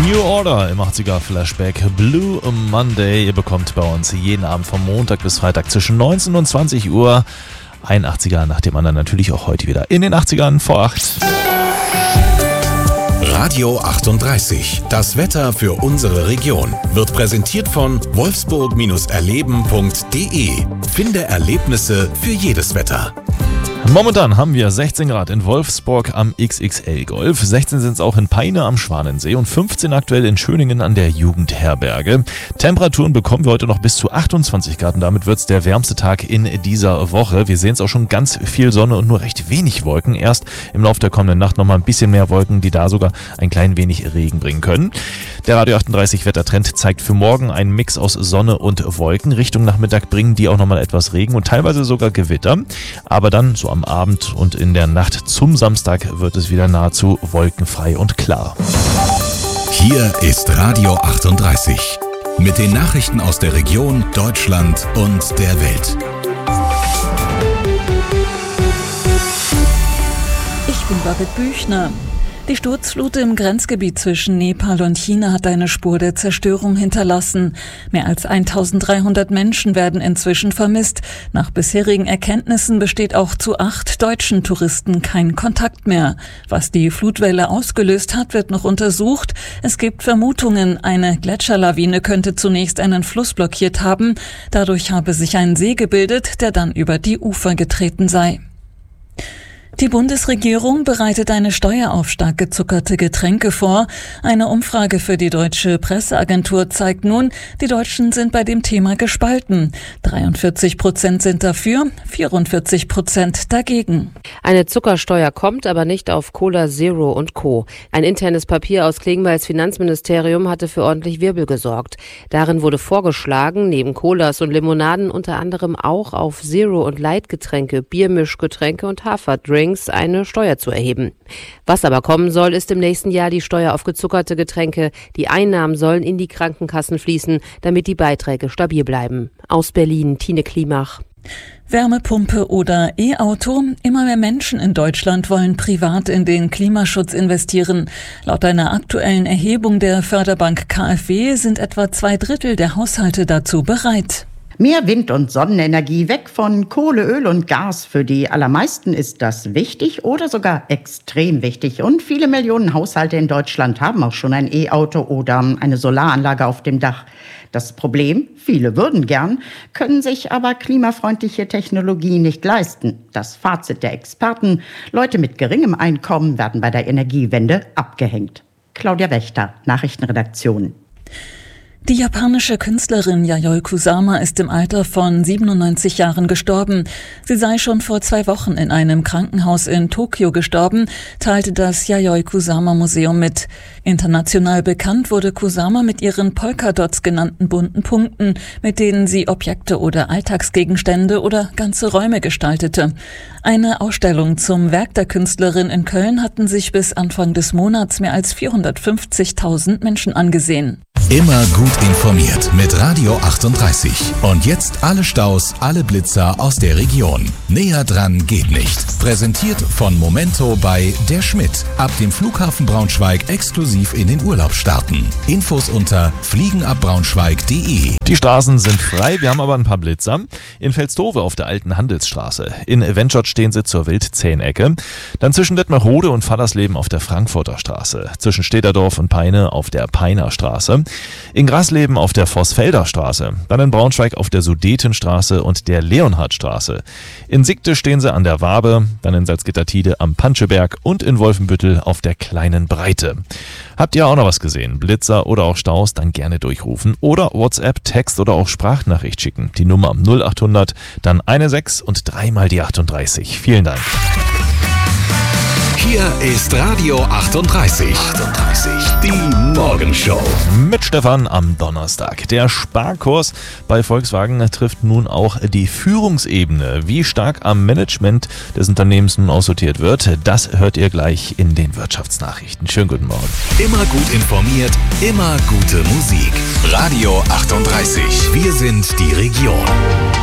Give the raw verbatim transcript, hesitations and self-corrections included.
New Order im achtziger Flashback Blue Monday. Ihr bekommt bei uns jeden Abend vom Montag bis Freitag zwischen neunzehn und zwanzig Uhr ein achtziger nach dem anderen, natürlich auch heute wieder in den achtzigern vor acht. Radio achtunddreißig, das Wetter für unsere Region, wird präsentiert von wolfsburg erleben punkt de. Finde Erlebnisse für jedes Wetter. Momentan haben wir sechzehn Grad in Wolfsburg am X X L Golf, sechzehn sind es auch in Peine am Schwanensee und fünfzehn aktuell in Schöningen an der Jugendherberge. Temperaturen bekommen wir heute noch bis zu achtundzwanzig Grad und damit wird es der wärmste Tag in dieser Woche. Wir sehen es auch schon ganz viel Sonne und nur recht wenig Wolken. Erst im Laufe der kommenden Nacht nochmal ein bisschen mehr Wolken, die da sogar ein klein wenig Regen bringen können. Der Radio achtunddreißig Wettertrend zeigt für morgen einen Mix aus Sonne und Wolken. Richtung Nachmittag bringen die auch nochmal etwas Regen und teilweise sogar Gewitter. Aber dann so am Abend und in der Nacht zum Samstag wird es wieder nahezu wolkenfrei und klar. Hier ist Radio achtunddreißig mit den Nachrichten aus der Region, Deutschland und der Welt. Ich bin Babette Büchner. Die Sturzflut im Grenzgebiet zwischen Nepal und China hat eine Spur der Zerstörung hinterlassen. Mehr als eintausenddreihundert Menschen werden inzwischen vermisst. Nach bisherigen Erkenntnissen besteht auch zu acht deutschen Touristen kein Kontakt mehr. Was die Flutwelle ausgelöst hat, wird noch untersucht. Es gibt Vermutungen, eine Gletscherlawine könnte zunächst einen Fluss blockiert haben. Dadurch habe sich ein See gebildet, der dann über die Ufer getreten sei. Die Bundesregierung bereitet eine Steuer auf stark gezuckerte Getränke vor. Eine Umfrage für die Deutsche Presseagentur zeigt nun, die Deutschen sind bei dem Thema gespalten. dreiundvierzig Prozent sind dafür, vierundvierzig Prozent dagegen. Eine Zuckersteuer kommt, aber nicht auf Cola Zero und Co. Ein internes Papier aus Klingbeils Finanzministerium hatte für ordentlich Wirbel gesorgt. Darin wurde vorgeschlagen, neben Colas und Limonaden unter anderem auch auf Zero- und Light-Getränke, Biermischgetränke und Haferdrinks eine Steuer zu erheben. Was aber kommen soll, ist im nächsten Jahr die Steuer auf gezuckerte Getränke. Die Einnahmen sollen in die Krankenkassen fließen, damit die Beiträge stabil bleiben. Aus Berlin, Tine Klimach. Wärmepumpe oder E-Auto? Immer mehr Menschen in Deutschland wollen privat in den Klimaschutz investieren. Laut einer aktuellen Erhebung der Förderbank K f W sind etwa zwei Drittel der Haushalte dazu bereit. Mehr Wind- und Sonnenenergie, weg von Kohle, Öl und Gas. Für die allermeisten ist das wichtig oder sogar extrem wichtig. Und viele Millionen Haushalte in Deutschland haben auch schon ein E-Auto oder eine Solaranlage auf dem Dach. Das Problem, viele würden gern, können sich aber klimafreundliche Technologie nicht leisten. Das Fazit der Experten: Leute mit geringem Einkommen werden bei der Energiewende abgehängt. Claudia Wächter, Nachrichtenredaktion. Die japanische Künstlerin Yayoi Kusama ist im Alter von siebenundneunzig Jahren gestorben. Sie sei schon vor zwei Wochen in einem Krankenhaus in Tokio gestorben, teilte das Yayoi Kusama Museum mit. International bekannt wurde Kusama mit ihren Polkadots genannten bunten Punkten, mit denen sie Objekte oder Alltagsgegenstände oder ganze Räume gestaltete. Eine Ausstellung zum Werk der Künstlerin in Köln hatten sich bis Anfang des Monats mehr als vierhundertfünfzigtausend Menschen angesehen. Immer gut informiert mit Radio achtunddreißig. Und jetzt alle Staus, alle Blitzer aus der Region. Näher dran geht nicht. Präsentiert von Momento bei Der Schmidt. Ab dem Flughafen Braunschweig exklusiv in den Urlaub starten. Infos unter fliegenabbraunschweig punkt de. Die Straßen sind frei, wir haben aber ein paar Blitzer. In Velstove auf der alten Handelsstraße. In Wendschott stehen sie zur Wildzähnecke. Dann zwischen Detmerode und Fallersleben auf der Frankfurter Straße. Zwischen Städterdorf und Peine auf der Peiner Straße. In Grasleben auf der Vossfelder Straße, dann in Braunschweig auf der Sudetenstraße und der Leonhardstraße. In Siegte stehen sie an der Wabe, dann in Salzgitter-Tide am Panscheberg und in Wolfenbüttel auf der Kleinen Breite. Habt ihr auch noch was gesehen? Blitzer oder auch Staus? Dann gerne durchrufen oder WhatsApp, Text oder auch Sprachnachricht schicken. Die Nummer null achthundert, dann eine sechs und dreimal die achtunddreißig. Vielen Dank. Hier ist Radio achtunddreißig. achtunddreißig. Die Morgenshow. Mit Stefan am Donnerstag. Der Sparkurs bei Volkswagen trifft nun auch die Führungsebene. Wie stark am Management des Unternehmens nun aussortiert wird, das hört ihr gleich in den Wirtschaftsnachrichten. Schönen guten Morgen. Immer gut informiert, immer gute Musik. Radio achtunddreißig. Wir sind die Region.